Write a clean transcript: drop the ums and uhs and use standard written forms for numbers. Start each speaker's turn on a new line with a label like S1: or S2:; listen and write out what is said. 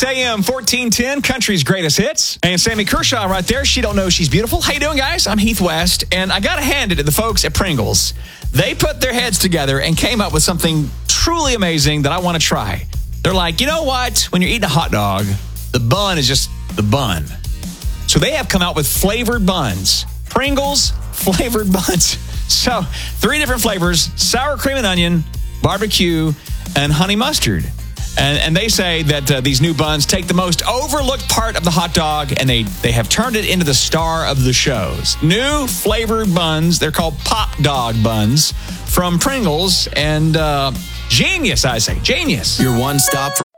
S1: Sirius AM 1410, country's greatest hits. And Sammy Kershaw right there. She don't know she's beautiful. How you doing, guys? I'm Heath West, and I got to hand it to the folks at Pringles. They put their heads together and came up with something truly amazing that I want to try. They're like, you know what? When you're eating a hot dog, the bun is just the bun. So they have come out with flavored buns. Pringles flavored buns. So 3 different flavors: sour cream and onion, barbecue, and honey mustard. And they say that these new buns take the most overlooked part of the hot dog, and they have turned it into the star of the shows. New flavored buns. They're called Pop Dog buns from Pringles. And genius, I say. Genius.
S2: Your one stop